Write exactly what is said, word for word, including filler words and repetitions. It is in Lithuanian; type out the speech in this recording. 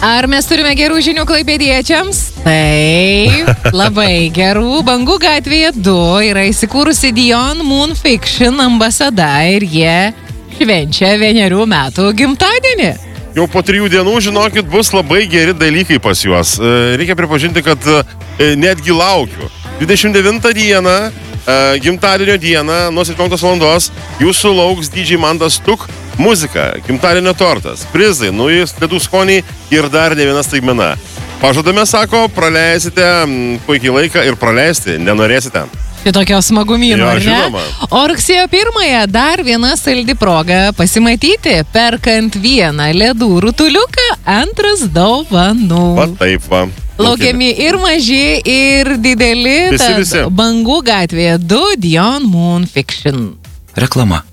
Ar mes turime gerų žinių klaipėdiečiams? Taip, labai gerų. Bangų gatvėje du yra įsikūrusi Dion Moon Fiction ambasada ir jie švenčia vienerių metų gimtadienį. Jau po trijų dienų, žinokit, bus labai geri dalykai pas juos. Reikia pripažinti, kad netgi laukiu. dvidešimt devintą dieną, gimtadienio dieną, nuo septynioliktos valandos, jūsų lauks D J Mantas Tuk, muzika, gimtadienio tortas, prizai, nauji ledų skoniai ir dar ne viena staigmena. Pažadame, sako, praleisite puikiai laiką ir praleisti nenorėsite. Šitokio smagumyno, ar ne? O rugsėjo pirmąją dar viena saldi proga pasimatyti, perkant vieną ledų rutuliuką, antras dovanų. Va taip va. Laukiami ir maži, ir dideli. Visi, visi. Bangų gatvėje du Dion Moon Fiction. Reklama.